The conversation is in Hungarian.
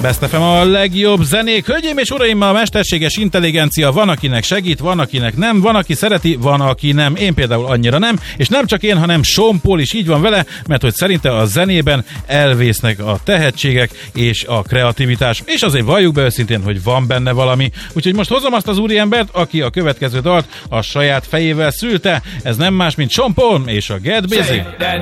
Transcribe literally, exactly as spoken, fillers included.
Best ef em a legjobb zenék. Hölgyeim és uraim, a mesterséges intelligencia van, akinek segít, van, akinek nem, van, aki szereti, van, aki nem. Én például annyira nem, és nem csak én, hanem Sean Paul is így van vele, mert hogy szerinte a zenében elvésznek a tehetségek és a kreativitás, és azért valljuk be őszintén, hogy van benne valami. Úgyhogy most hozom azt az úriembert, aki a következő dalt a saját fejével szülte. Ez nem más, mint Sean Paul és a Get Busy.